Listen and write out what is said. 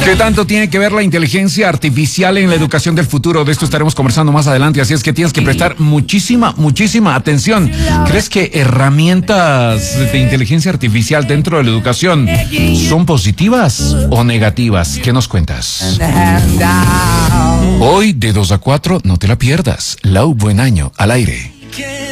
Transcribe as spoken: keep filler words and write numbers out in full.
¿Qué tanto tiene que ver la inteligencia artificial en la educación del futuro? De esto estaremos conversando más adelante, así es que tienes que prestar muchísima, muchísima atención. ¿Crees que herramientas de inteligencia artificial dentro de la educación son positivas o negativas? ¿Qué nos cuentas? Hoy de dos a cuatro, no te la pierdas. Lau Buen Año, al aire.